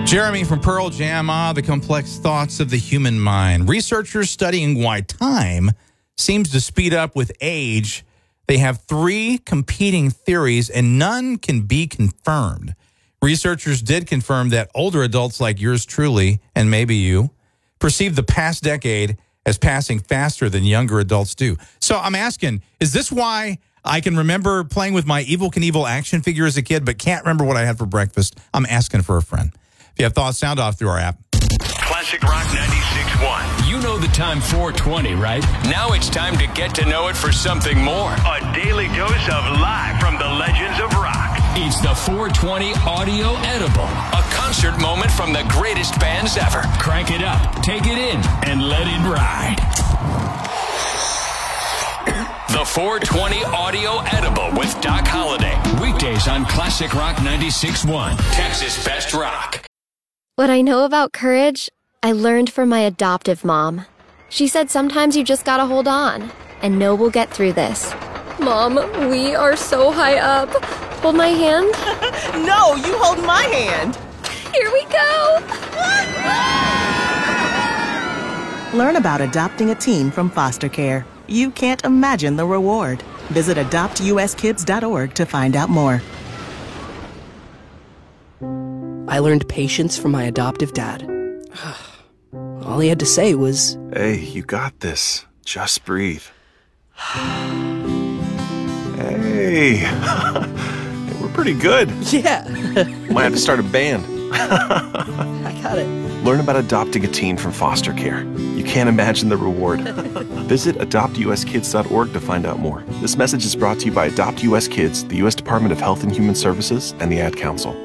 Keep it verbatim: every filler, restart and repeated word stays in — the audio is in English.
Jeremy from Pearl Jam, ah, the complex thoughts of the human mind. Researchers studying why time seems to speed up with age. They have three competing theories, and none can be confirmed. Researchers did confirm that older adults like yours truly, and maybe you, perceive the past decade as passing faster than younger adults do. So I'm asking, is this why I can remember playing with my Evel Knievel action figure as a kid, but can't remember what I had for breakfast? I'm asking for a friend. If you have thoughts, sound off through our app. Classic Rock ninety-six point one. You know the time four twenty, right? Now it's time to get to know it for something more. A daily dose of live from the legends of rock. It's the four twenty Audio Edible. A concert moment from the greatest bands ever. Crank it up, take it in, and let it ride. The four twenty Audio Edible with Doc Holliday. Weekdays on Classic Rock ninety-six point one. Texas Best Rock. What I know about courage, I learned from my adoptive mom. She said sometimes you just gotta hold on and know we'll get through this. Mom, we are so high up. Hold my hand. No, you hold my hand. Here we go. Learn about adopting a teen from foster care. You can't imagine the reward. Visit adopt u s kids dot org to find out more. I learned patience from my adoptive dad. All he had to say was, "Hey, you got this. Just breathe." Hey, we're pretty good. yeah. Might have to start a band. I got it. Learn about adopting a teen from foster care. You can't imagine the reward. Visit adopt u s kids dot org to find out more. This message is brought to you by Adopt U S Kids, the U S Department of Health and Human Services, and the Ad Council.